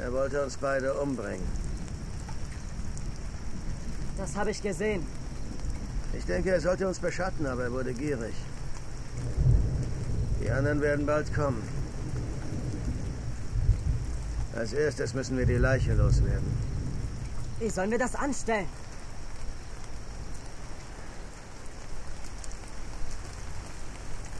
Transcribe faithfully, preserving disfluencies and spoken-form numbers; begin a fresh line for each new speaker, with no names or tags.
Er wollte uns beide umbringen.
Das habe ich gesehen.
Ich denke, er sollte uns beschatten, aber er wurde gierig. Die anderen werden bald kommen. Als erstes müssen wir die Leiche loswerden.
Wie sollen wir das anstellen?